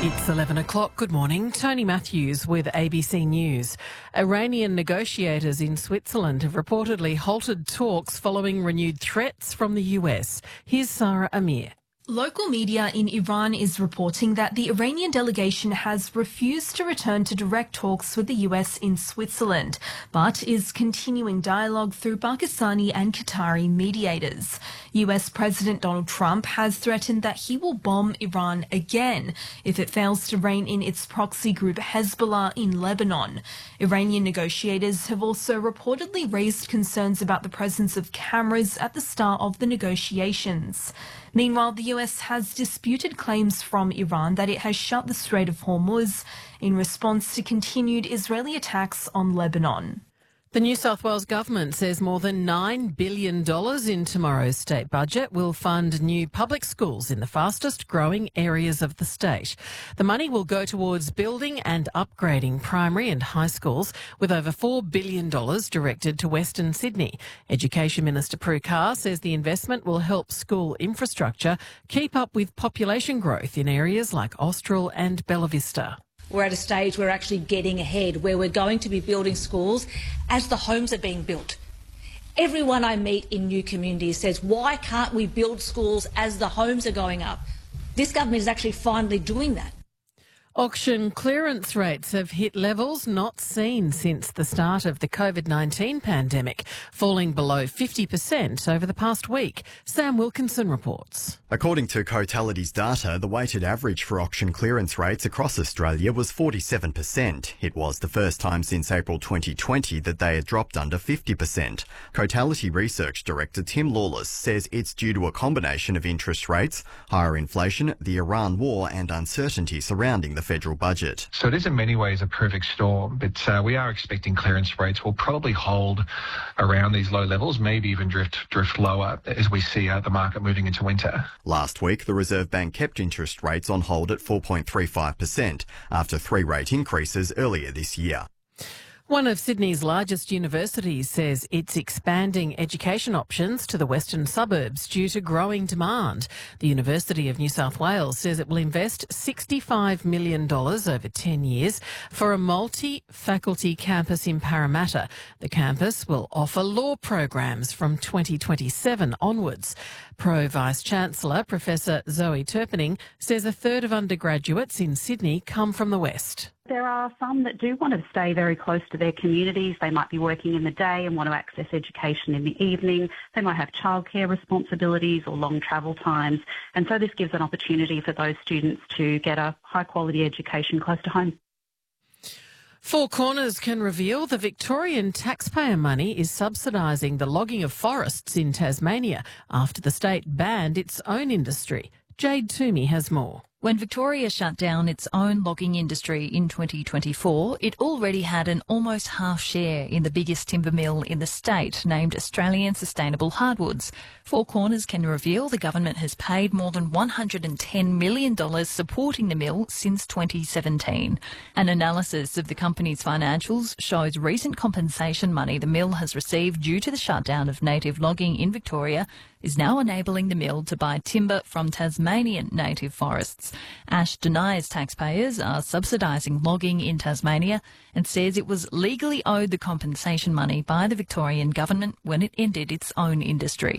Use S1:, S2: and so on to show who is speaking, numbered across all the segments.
S1: It's 11 o'clock. Good morning. Tony Matthews with ABC News. Iranian negotiators in Switzerland have reportedly halted talks following renewed threats from the US. Here's Sarah Amir.
S2: Local media in Iran is reporting that the Iranian delegation has refused to return to direct talks with the US in Switzerland, but is continuing dialogue through Pakistani and Qatari mediators. US President Donald Trump has threatened that he will bomb Iran again if it fails to rein in its proxy group Hezbollah in Lebanon. Iranian negotiators have also reportedly raised concerns about the presence of cameras at the start of the negotiations. Meanwhile, the US has disputed claims from Iran that it has shut the Strait of Hormuz in response to continued Israeli attacks on Lebanon.
S1: The New South Wales government says more than $9 billion in tomorrow's state budget will fund new public schools in the fastest growing areas of the state. The money will go towards building and upgrading primary and high schools, with over $4 billion directed to Western Sydney. Education Minister Prue Carr says the investment will help school infrastructure keep up with population growth in areas like Austral and Bella Vista.
S3: We're at a stage where we're actually getting ahead, where we're going to be building schools as the homes are being built. Everyone I meet in new communities says, why can't we build schools as the homes are going up? This government is actually finally doing that.
S1: Auction clearance rates have hit levels not seen since the start of the COVID-19 pandemic, falling below 50% over the past week. Sam Wilkinson reports.
S4: According to Cotality's data, the weighted average for auction clearance rates across Australia was 47%. It was the first time since April 2020 that they had dropped under 50%. Cotality Research Director Tim Lawless says it's due to a combination of interest rates, higher inflation, the Iran war and uncertainty surrounding the federal budget.
S5: So it is in many ways a perfect storm, but we are expecting clearance rates will probably hold around these low levels, maybe even drift lower as we see the market moving into winter.
S4: Last week, the Reserve Bank kept interest rates on hold at 4.35% after 3 rate increases earlier this year.
S1: One of Sydney's largest universities says it's expanding education options to the western suburbs due to growing demand. The University of New South Wales says it will invest $65 million over 10 years for a multi-faculty campus in Parramatta. The campus will offer law programs from 2027 onwards. Pro Vice-Chancellor Professor Zoe Turpening says a third of undergraduates in Sydney come from the West.
S6: There are some that do want to stay very close to their communities. They might be working in the day and want to access education in the evening. They might have childcare responsibilities or long travel times. And so this gives an opportunity for those students to get a high-quality education close to home.
S1: Four Corners can reveal the Victorian taxpayer money is subsidising the logging of forests in Tasmania after the state banned its own industry. Jade Toomey has more.
S7: When Victoria shut down its own logging industry in 2024, it already had an almost half share in the biggest timber mill in the state, named Australian Sustainable Hardwoods. Four Corners can reveal the government has paid more than $110 million supporting the mill since 2017. An analysis of the company's financials shows recent compensation money the mill has received due to the shutdown of native logging in Victoria is now enabling the mill to buy timber from Tasmanian native forests. Ash denies taxpayers are subsidising logging in Tasmania and says it was legally owed the compensation money by the Victorian government when it ended its own industry.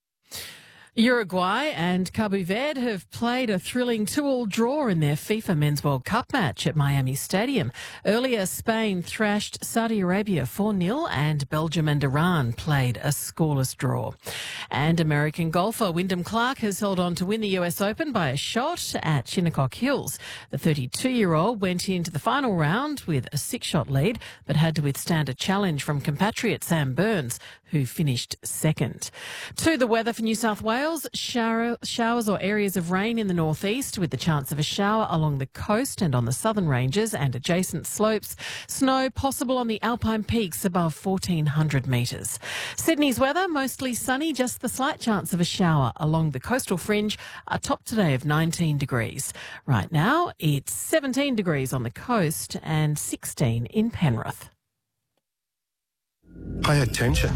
S1: Uruguay and Cabo Verde have played a thrilling 2-2 draw in their FIFA Men's World Cup match at Miami Stadium. Earlier, Spain thrashed Saudi Arabia 4-0 and Belgium and Iran played a scoreless draw. And American golfer Wyndham Clark has held on to win the US Open by a shot at Shinnecock Hills. The 32-year-old went into the final round with a 6-shot lead, but had to withstand a challenge from compatriot Sam Burns, who finished second. To the weather for New South Wales, showers or areas of rain in the northeast with the chance of a shower along the coast and on the southern ranges and adjacent slopes. Snow possible on the alpine peaks above 1,400 metres. Sydney's weather, mostly sunny, just the slight chance of a shower along the coastal fringe. A top today of 19 degrees. Right now, it's 17 degrees on the coast and 16 in Penrith.
S8: Pay attention.